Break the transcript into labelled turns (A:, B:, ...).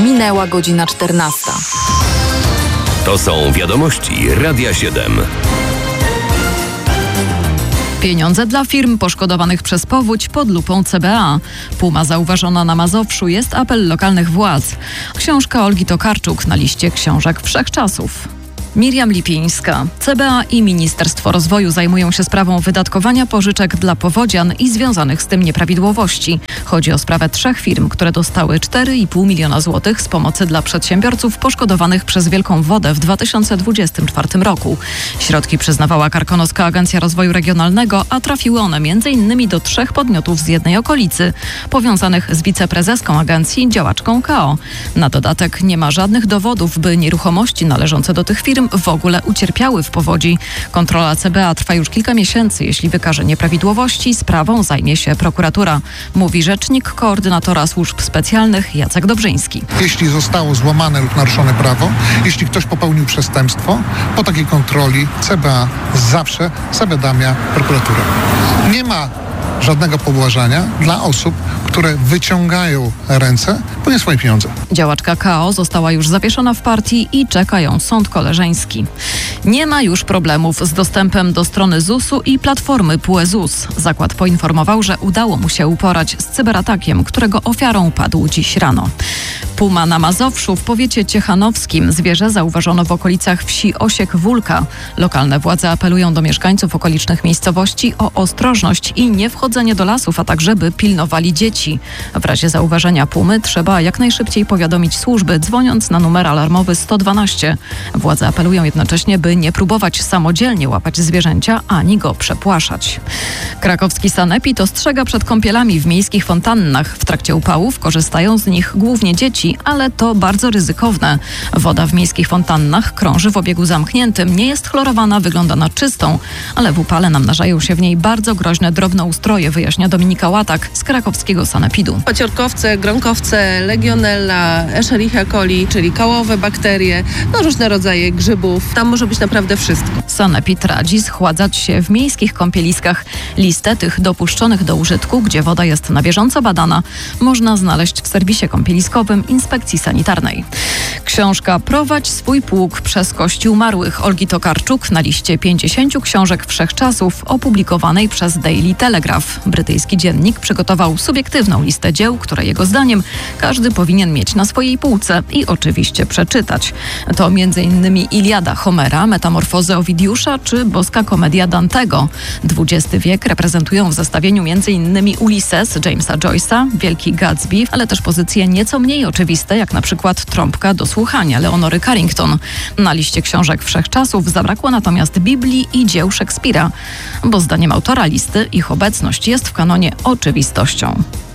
A: Minęła godzina 14.
B: To są wiadomości Radia 7.
C: Pieniądze dla firm poszkodowanych przez powódź pod lupą CBA. Puma zauważona na Mazowszu, jest apel lokalnych władz. Książka Olgi Tokarczuk na liście książek wszechczasów. Miriam Lipińska. CBA i Ministerstwo Rozwoju zajmują się sprawą wydatkowania pożyczek dla powodzian i związanych z tym nieprawidłowości. Chodzi o sprawę 3 firm, które dostały 4,5 miliona złotych z pomocy dla przedsiębiorców poszkodowanych przez wielką wodę w 2024 roku. Środki przyznawała Karkonoska Agencja Rozwoju Regionalnego, a trafiły one m.in. do 3 podmiotów z jednej okolicy, powiązanych z wiceprezeską agencji, działaczką KO. Na dodatek nie ma żadnych dowodów, by nieruchomości należące do tych firm w ogóle ucierpiały w powodzi. Kontrola CBA trwa już kilka miesięcy. Jeśli wykaże nieprawidłowości, sprawą zajmie się prokuratura, mówi rzecznik koordynatora służb specjalnych Jacek Dobrzyński.
D: Jeśli zostało złamane lub naruszone prawo, jeśli ktoś popełnił przestępstwo, po takiej kontroli CBA zawsze zawiadamia prokuraturę. Nie ma żadnego pobłażania dla osób, które wyciągają ręce po nie swoje pieniądze.
C: Działaczka KO została już zawieszona w partii i czeka ją sąd koleżeński. Nie ma już problemów z dostępem do strony ZUS-u i platformy PUE ZUS. Zakład poinformował, że udało mu się uporać z cyberatakiem, którego ofiarą padł dziś rano. Puma na Mazowszu w powiecie ciechanowskim. Zwierzę zauważono w okolicach wsi Osiek-Wólka. Lokalne władze apelują do mieszkańców okolicznych miejscowości o ostrożność i niewchodzenie do lasów, a także by pilnowali dzieci. W razie zauważenia pumy trzeba jak najszybciej powiadomić służby, dzwoniąc na numer alarmowy 112. Władze apelują jednocześnie, by nie próbować samodzielnie łapać zwierzęcia, ani go przepłaszać. Krakowski sanepid ostrzega przed kąpielami w miejskich fontannach. W trakcie upałów korzystają z nich głównie dzieci, ale to bardzo ryzykowne. Woda w miejskich fontannach krąży w obiegu zamkniętym, nie jest chlorowana, wygląda na czystą, ale w upale namnażają się w niej bardzo groźne drobnoustroje, wyjaśnia Dominika Łatak z krakowskiego sanepidu.
E: Paciorkowce, gronkowce, legionella, Escherichia coli, czyli kałowe bakterie, różne rodzaje grzybów. Tam może być naprawdę wszystko.
C: Sanepid radzi schładzać się w miejskich kąpieliskach. Listę tych dopuszczonych do użytku, gdzie woda jest na bieżąco badana, można znaleźć w serwisie kąpieliskowym Inspekcji Sanitarnej. Książka Prowadź swój pług przez kości umarłych Olgi Tokarczuk na liście 50 książek wszechczasów opublikowanej przez Daily Telegraph. Brytyjski dziennik przygotował subiektywną listę dzieł, które jego zdaniem każdy powinien mieć na swojej półce i oczywiście przeczytać. To m.in. Iliada Homera, Metamorfozy Owidiusza czy Boska Komedia Dantego. XX wiek reprezentują w zestawieniu m.in. Ulysses Jamesa Joyce'a, Wielki Gatsby, ale też pozycje nieco mniej oczywiste, jak na przykład Trąbka do słuchania Leonory Carrington. Na liście książek wszechczasów zabrakło natomiast Biblii i dzieł Szekspira, bo zdaniem autora listy ich obecność jest w kanonie oczywistością.